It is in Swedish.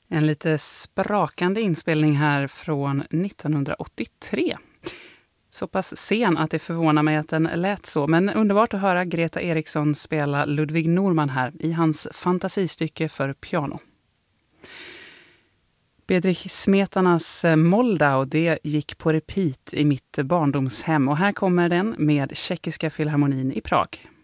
En lite sprakande inspelning här från 1983. Så pass sen att det förvånar mig att den lät så. Men underbart att höra Greta Eriksson spela Ludwig Norman här i hans fantasistycke för piano. Bedřich Smetanas Moldau, det gick på repeat i mitt barndomshem. Och här kommer den med Tjeckiska filharmonin i Prag.